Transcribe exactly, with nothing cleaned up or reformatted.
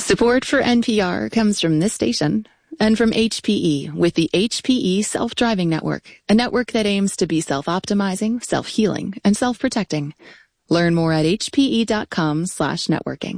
Support for N P R comes from this station and from H P E with the H P E Self-Driving Network, a network that aims to be self-optimizing, self-healing, and self-protecting. Learn more at hpe.com slash networking.